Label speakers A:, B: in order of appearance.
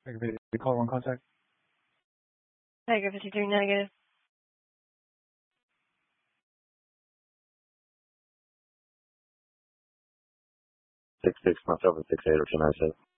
A: Tiger 50, call one contact.
B: Tiger 53 negative.
C: 66 myself and 68 or 297.